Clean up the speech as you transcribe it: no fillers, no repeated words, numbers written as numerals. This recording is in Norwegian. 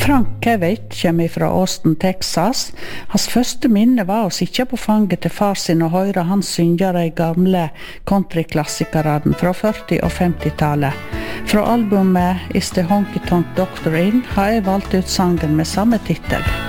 Frank Kevich kommer fra Austin, Texas. Hans første minne var å sitte på fanget til far sin og høre han synge de gamle countryklassikerne fra 40- og 50-tallet. Fra albumet Is the Honky Tonk Doctor In har jeg valgt ut sangen med samme titel.